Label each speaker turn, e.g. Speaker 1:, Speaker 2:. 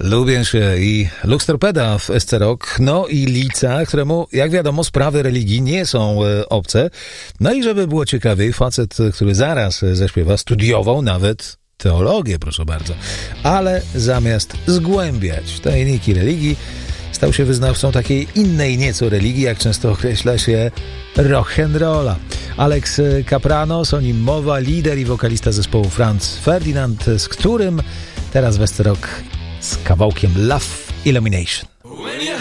Speaker 1: Lubię się i Lux Torpeda w SC Rock, no i Lica, któremu, jak wiadomo, sprawy religii nie są obce. No i żeby było ciekawiej, facet, który zaraz zaśpiewa, studiował nawet teologię, proszę bardzo. Ale zamiast zgłębiać tajniki religii, stał się wyznawcą takiej innej nieco religii, jak często określa się rock'n'rolla. Alex Capranos, o nim mowa, lider i wokalista zespołu Franz Ferdinand, z którym teraz w SC Rock z kawałkiem Love Illumination.